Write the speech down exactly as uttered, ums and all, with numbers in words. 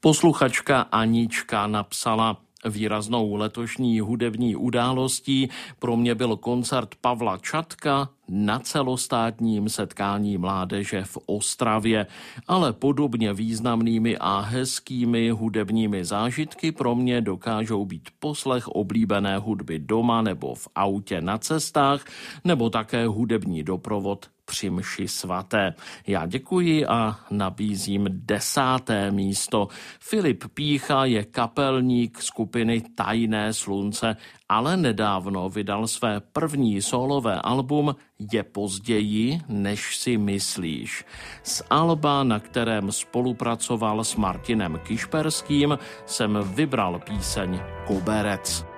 Posluchačka Anička napsala: výraznou letošní hudební událostí pro mě byl koncert Pavla Čatka na celostátním setkání mládeže v Ostravě, ale podobně významnými a hezkými hudebními zážitky pro mě dokážou být poslech oblíbené hudby doma nebo v autě na cestách, nebo také hudební doprovod při mši svaté. Já děkuji a nabízím desáté místo. Filip Pýcha je kapelník skupiny Tajné slunce, ale nedávno vydal své první sólové album Je později, než si myslíš. Z alba, na kterém spolupracoval s Martinem Kišperským, jsem vybral píseň Koberec.